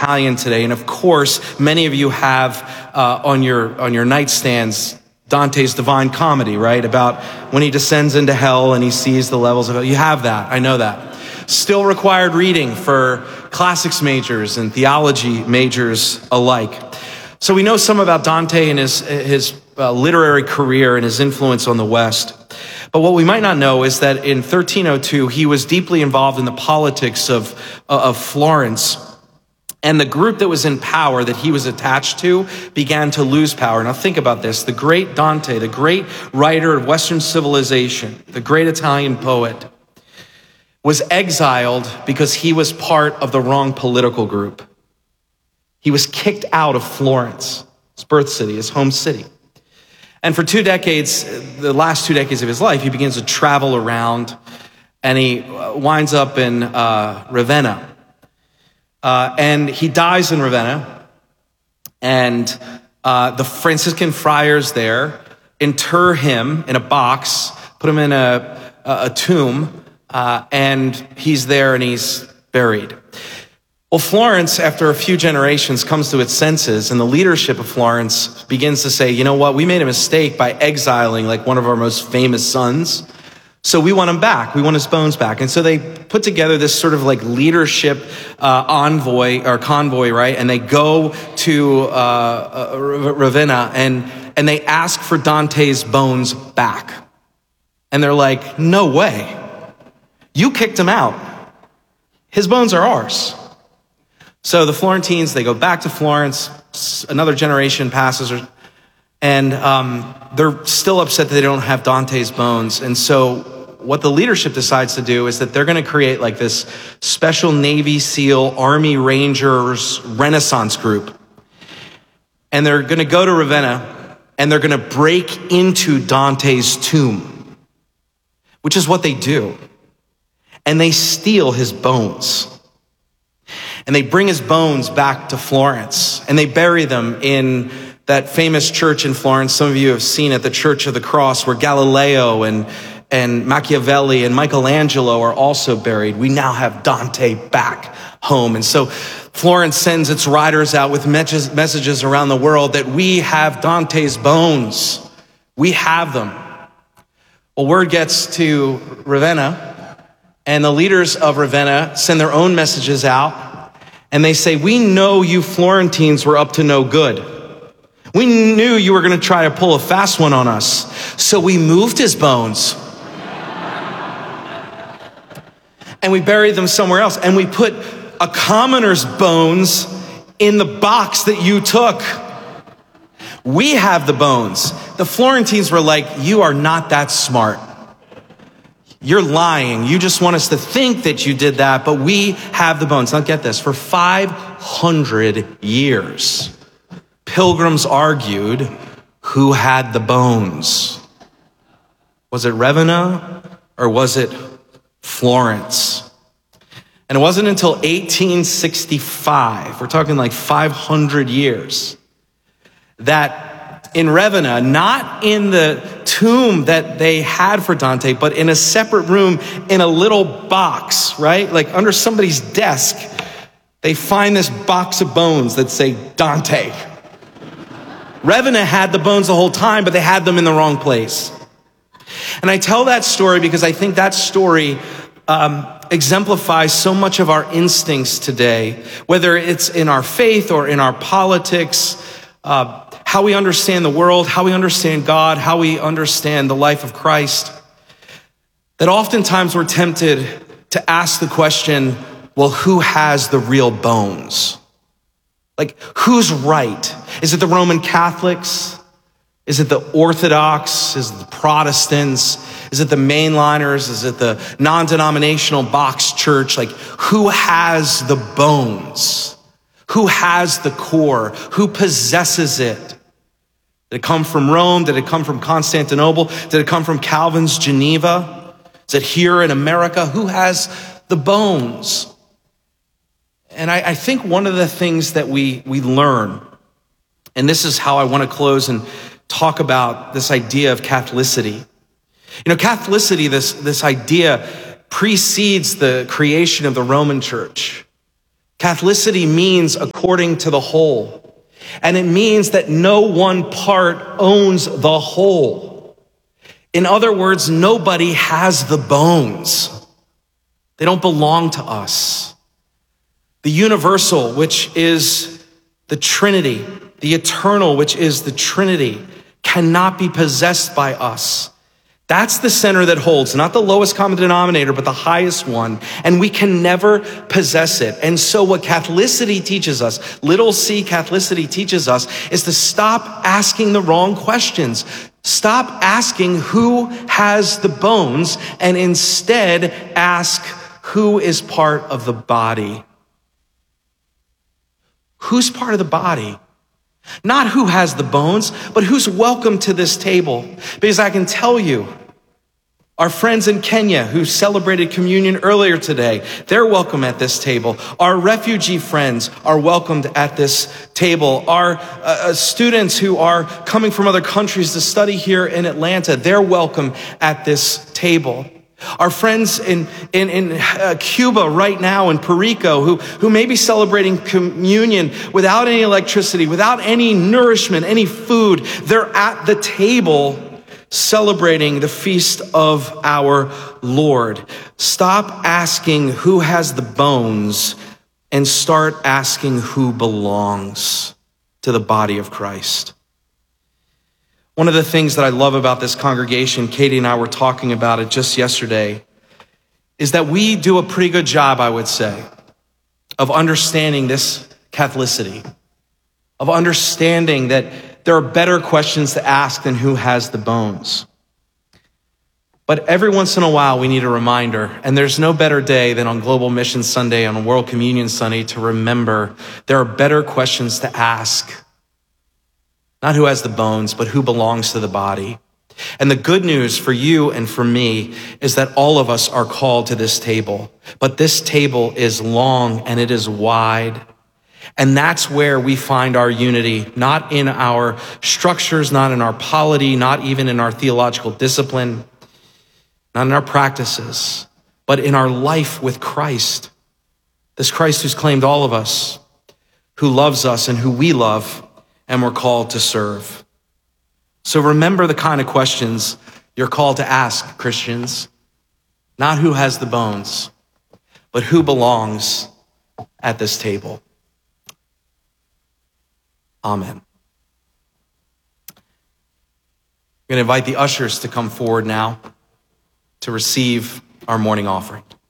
Italian today. And of course, many of you have on your nightstands Dante's Divine Comedy, right? About when he descends into hell and he sees the levels of hell. You have that. I know that. Still required reading for classics majors and theology majors alike. So we know some about Dante and his literary career and his influence on the West. But what we might not know is that in 1302, he was deeply involved in the politics of Florence. And the group that was in power that he was attached to began to lose power. Now think about this. The great Dante, the great writer of Western civilization, the great Italian poet, was exiled because he was part of the wrong political group. He was kicked out of Florence, his birth city, his home city. And for 2 decades, the last 2 decades of his life, he begins to travel around and he winds up in Ravenna. And he dies in Ravenna, and the Franciscan friars there inter him in a box, put him in a tomb, and he's there and he's buried. Well, Florence, after a few generations, comes to its senses, and the leadership of Florence begins to say, you know what, we made a mistake by exiling like one of our most famous sons. So we want him back. We want his bones back. And so they put together this sort of like leadership convoy, right? And they go to Ravenna and they ask for Dante's bones back. And they're like, no way. You kicked him out. His bones are ours. So the Florentines, they go back to Florence. Another generation passes, and they're still upset that they don't have Dante's bones. And so what the leadership decides to do is that they're going to create like this special Navy SEAL Army Rangers Renaissance group. And they're going to go to Ravenna and they're going to break into Dante's tomb, which is what they do. And they steal his bones. And they bring his bones back to Florence and they bury them in that famous church in Florence. Some of you have seen it, the Church of the Cross, where Galileo and Machiavelli and Michelangelo are also buried. We now have Dante back home. And so Florence sends its riders out with messages around the world that we have Dante's bones. We have them. Well, word gets to Ravenna, and the leaders of Ravenna send their own messages out. And they say, we know you Florentines were up to no good. We knew you were going to try to pull a fast one on us. So we moved his bones. And we buried them somewhere else. And we put a commoner's bones in the box that you took. We have the bones. The Florentines were like, you are not that smart. You're lying. You just want us to think that you did that, but we have the bones. Now get this, for 500 years, pilgrims argued who had the bones. Was it Ravenna or was it Florence? And it wasn't until 1865, we're talking like 500 years, that in Ravenna, not in the tomb that they had for Dante, but in a separate room in a little box, right? Like under somebody's desk, they find this box of bones that say Dante. Ravenna had the bones the whole time, but they had them in the wrong place. And I tell that story because I think that story exemplifies so much of our instincts today, whether it's in our faith or in our politics, how we understand the world, how we understand God, how we understand the life of Christ, that oftentimes we're tempted to ask the question, well, who has the real bones? Like, who's right? Is it the Roman Catholics? Is it the Orthodox? Is it the Protestants? Is it the mainliners? Is it the non-denominational box church? Like, who has the bones? Who has the core? Who possesses it? Did it come from Rome? Did it come from Constantinople? Did it come from Calvin's Geneva? Is it here in America? Who has the bones? And I think one of the things that we learn, and this is how I want to close and talk about this idea of Catholicity. You know, Catholicity, this idea precedes the creation of the Roman Church. Catholicity means according to the whole. And it means that no one part owns the whole. In other words, nobody has the bones. They don't belong to us. The universal, which is the Trinity, the eternal, which is the Trinity, cannot be possessed by us. That's the center that holds, not the lowest common denominator, but the highest one. And we can never possess it. And so what Catholicity teaches us, little c Catholicity teaches us, is to stop asking the wrong questions. Stop asking who has the bones and instead ask who is part of the body. Who's part of the body? Not who has the bones, but who's welcome to this table. Because I can tell you, our friends in Kenya who celebrated communion earlier today, they're welcome at this table. Our refugee friends are welcomed at this table. Our students who are coming from other countries to study here in Atlanta, they're welcome at this table. Our friends in Cuba right now, in Perico, who may be celebrating communion without any electricity, without any nourishment, any food, they're at the table celebrating the feast of our Lord. Stop asking who has the bones and start asking who belongs to the body of Christ. One of the things that I love about this congregation, Katie and I were talking about it just yesterday, is that we do a pretty good job, I would say, of understanding this Catholicity, of understanding that there are better questions to ask than who has the bones. But every once in a while, we need a reminder, and there's no better day than on Global Mission Sunday, on World Communion Sunday, to remember there are better questions to ask. Not who has the bones, but who belongs to the body. And the good news for you and for me is that all of us are called to this table. But this table is long and it is wide. And that's where we find our unity, not in our structures, not in our polity, not even in our theological discipline, not in our practices, but in our life with Christ. This Christ who's claimed all of us, who loves us and who we love, and we're called to serve. So remember the kind of questions you're called to ask, Christians. Not who has the bones, but who belongs at this table. Amen. I'm going to invite the ushers to come forward now to receive our morning offering.